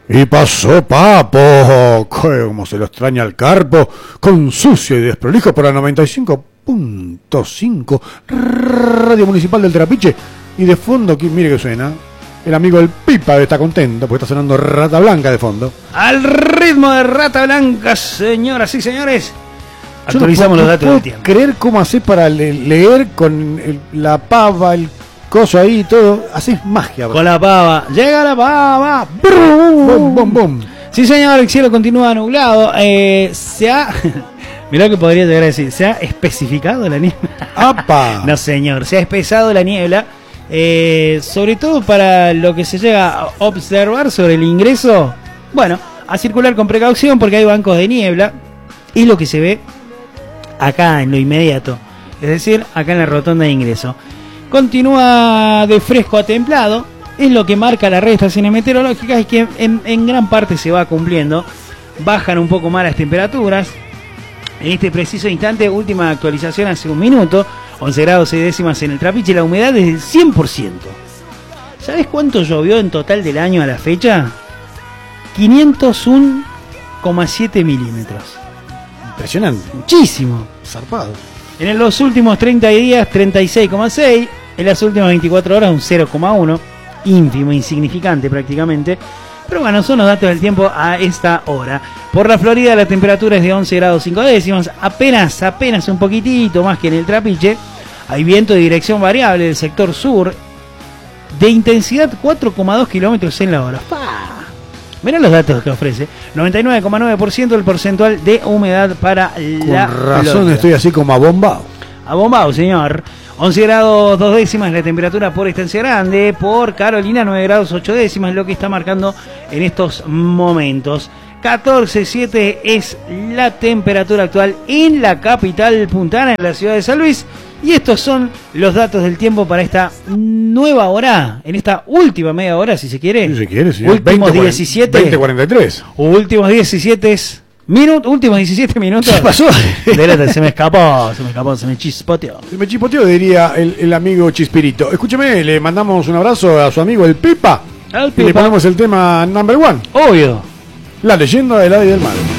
Y pasó Papo, como se lo extraña al Carpo, con sucio y desprolijo por la 95.5 Radio Municipal del Trapiche. Y de fondo, mire que suena, el amigo del Pipa está contento porque está sonando Rata Blanca de fondo. Al ritmo de Rata Blanca, señoras y señores. Actualizamos los datos del tiempo. Creer cómo hacer para leer con la pava, el coso ahí y todo. Haces magia. Con la pava. Llega la pava. Bum, bum, bum. Sí, señor, el cielo continúa nublado. Se ha... Mirá lo que podría llegar a decir. ¿Se ha especificado la niebla? ¡Apa! No, señor. Se ha espesado la niebla. Sobre todo para lo que se llega a observar sobre el ingreso. Bueno, a circular con precaución porque hay bancos de niebla. Y lo que se ve acá en lo inmediato. Es decir, acá en la rotonda de ingreso. Continúa de fresco a templado. Es lo que marca la red de estaciones meteorológicas y que en gran parte se va cumpliendo. Bajan un poco más las temperaturas. En este preciso instante, última actualización hace un minuto, 11 grados 6 décimas en el Trapiche, la humedad es del 100%. ¿Sabes cuánto llovió en total del año a la fecha? 501,7 milímetros. Impresionante. Muchísimo. Zarpado. En los últimos 30 días, 36,6. En las últimas 24 horas, un 0,1. Ínfimo, insignificante prácticamente. Pero bueno, son los datos del tiempo a esta hora. Por la Florida la temperatura es de 11 grados 5 décimas. Apenas un poquitito más que en el Trapiche. Hay viento de dirección variable del sector sur. De intensidad 4,2 kilómetros en la hora. Mirá los datos que ofrece. 99,9% el porcentual de humedad para la Con razón Florida. estoy así como abombado. Abombado, señor. 11 grados 2 décimas la temperatura por Estancia Grande. Por Carolina 9 grados 8 décimas lo que está marcando en estos momentos. 14,7 es la temperatura actual en la capital puntana, en la ciudad de San Luis. Y estos son los datos del tiempo para esta nueva hora, en esta última media hora, si se quiere. Si se quiere, señor. Últimos 17. 20:43. Últimos 17 últimos 17 minutos. ¿Qué pasó? Se me escapó, se me chispoteó. Se me chispoteó, diría el amigo Chispirito. Escúcheme, le mandamos un abrazo a su amigo el Pipa. Al Y le Pipa. ponemos el tema number one. Obvio. La leyenda del Ave del Mal.